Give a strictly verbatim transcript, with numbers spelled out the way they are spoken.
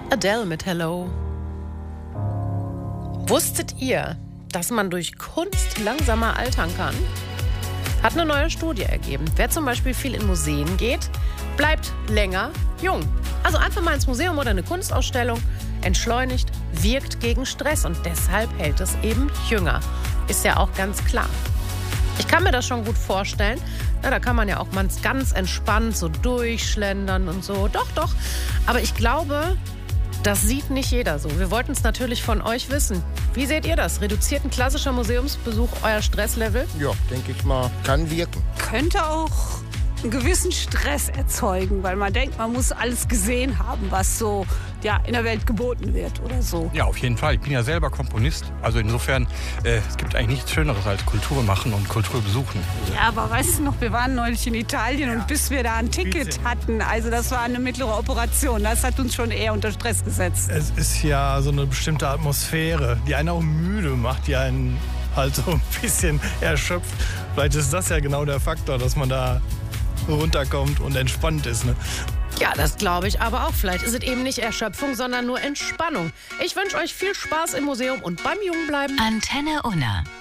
Adele mit Hello. Wusstet ihr, dass man durch Kunst langsamer altern kann? Hat eine neue Studie ergeben. Wer zum Beispiel viel in Museen geht, bleibt länger jung. Also einfach mal ins Museum oder eine Kunstausstellung, entschleunigt, wirkt gegen Stress und deshalb hält es eben jünger. Ist ja auch ganz klar. Ich kann mir das schon gut vorstellen. Na, da kann man ja auch mal ganz entspannt so durchschlendern und so. Doch, doch. Aber ich glaube, das sieht nicht jeder so. Wir wollten es natürlich von euch wissen. Wie seht ihr das? Reduziert ein klassischer Museumsbesuch euer Stresslevel? Ja, denke ich mal, kann wirken. Könnte auch einen gewissen Stress erzeugen, weil man denkt, man muss alles gesehen haben, was so ja, in der Welt geboten wird oder so. Ja, auf jeden Fall. Ich bin ja selber Komponist. Also insofern, äh, es gibt eigentlich nichts Schöneres als Kultur machen und Kultur besuchen. Ja, aber weißt du noch, wir waren neulich in Italien ja. und bis wir da ein Ticket hatten, also das war eine mittlere Operation, das hat uns schon eher unter Stress gesetzt. Es ist ja so eine bestimmte Atmosphäre, die einen auch müde macht, die einen halt so ein bisschen erschöpft. Vielleicht ist das ja genau der Faktor, dass man da runterkommt und entspannt ist. Ne? Ja, das glaube ich aber auch. Vielleicht ist es eben nicht Erschöpfung, sondern nur Entspannung. Ich wünsche euch viel Spaß im Museum und beim Jungbleiben. Antenne Unna.